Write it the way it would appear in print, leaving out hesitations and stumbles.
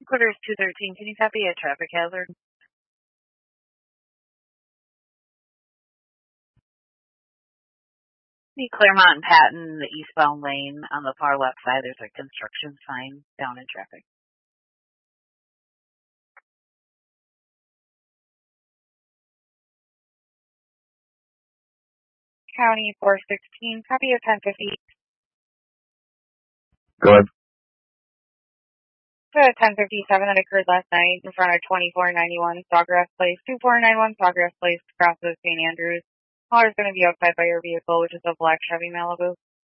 Quarters 213, can you copy a traffic hazard? The Claremont and Patton, the eastbound lane on the far left side, there's a construction sign down in traffic. County 416, copy of 1050. Go ahead. 1057 that occurred last night in front of 2491 Sawgrass Place. 2491 Sawgrass Place crosses St. Andrews. Caller's going to be outside by your vehicle, which is a black Chevy Malibu.